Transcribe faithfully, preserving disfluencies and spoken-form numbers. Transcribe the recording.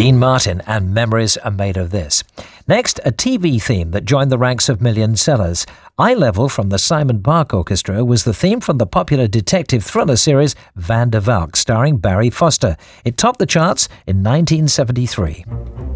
Dean Martin and Memories Are Made of This. Next, a T V theme that joined the ranks of million sellers. Eye Level from the Simon Bach Orchestra was the theme from the popular detective thriller series Van der Valk, starring Barry Foster. It topped the charts in nineteen seventy-three.